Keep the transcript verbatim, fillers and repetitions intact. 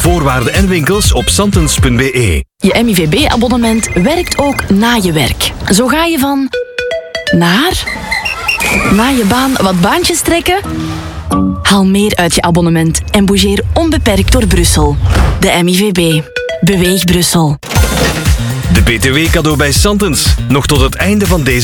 voorwaarden en winkels op santens punt b e. Je M I V B-abonnement werkt ook na je werk. Zo ga je van... naar... na je baan wat baantjes trekken... Haal meer uit je abonnement en bougeer onbeperkt door Brussel. De M I V B. Beweeg Brussel. De B T W-cadeau bij Santens. Nog tot het einde van deze